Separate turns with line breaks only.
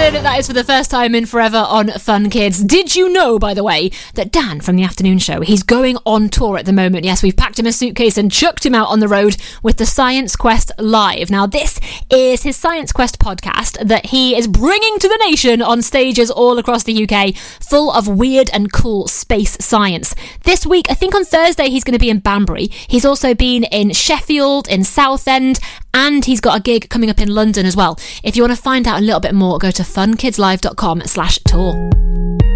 Jackson. That is for the first time in forever on Fun Kids. Did you know, by the way, that Dan from the afternoon show, he's going on tour at the moment. Yes, we've packed him a suitcase and chucked him out on the road with the Science Quest Live. Now, this is his Science Quest podcast that he is bringing to the nation on stages all across the UK, full of weird and cool space science. This week, I think on Thursday, he's going to be in Banbury. He's also been in Sheffield, in Southend, and he's got a gig coming up in London as well. If you want to find out a little bit more, go to funkidslive.com/tour.